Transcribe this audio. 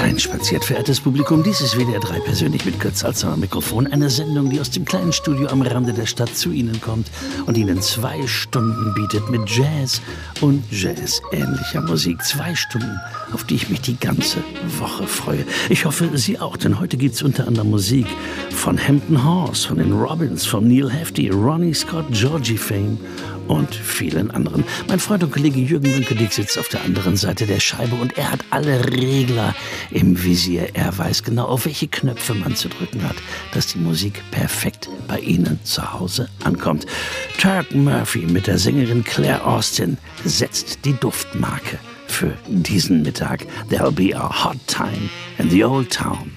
Hereinspaziert, verehrtes Publikum. Dies ist WDR 3 persönlich mit Götz Alzer am Mikrofon. Eine Sendung, die aus dem kleinen Studio am Rande der Stadt zu Ihnen kommt und Ihnen 2 Stunden bietet mit Jazz und Jazz-ähnlicher Musik. 2 Stunden, auf die ich mich die ganze Woche freue. Ich hoffe, Sie auch, denn heute gibt's unter anderem Musik von Hampton Hawes, von den Robins, von Neil Hefti, Ronnie Scott, Georgie Fame und vielen anderen. Mein Freund und Kollege Jürgen Wünkedik sitzt auf der anderen Seite der Scheibe und er hat alle Regler im Visier. Er weiß genau, auf welche Knöpfe man zu drücken hat, dass die Musik perfekt bei Ihnen zu Hause ankommt. Turk Murphy mit der Sängerin Claire Austin setzt die Duftmarke für diesen Mittag. There'll be a hot time in the old town